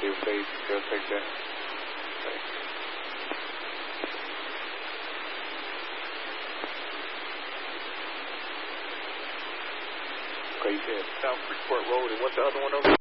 They'll take that. Okay, you said South Freeport Road, and what's the other one over?